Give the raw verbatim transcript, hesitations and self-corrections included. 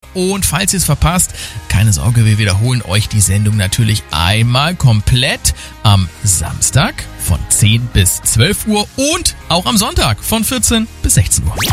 Und falls ihr es verpasst, keine Sorge, wir wiederholen euch die Sendung natürlich einmal komplett am Samstag von zehn bis zwölf Uhr und auch am Sonntag von vierzehn bis sechzehn Uhr.